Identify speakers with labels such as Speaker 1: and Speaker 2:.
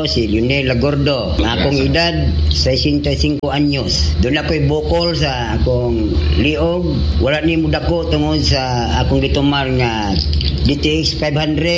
Speaker 1: ako si Lionel Lagordo. Ang akong edad 65 anyos. Doon ako'y bukol sa akong liog. Wala ni mo dako tungod sa akong gitumar nga DTX 500.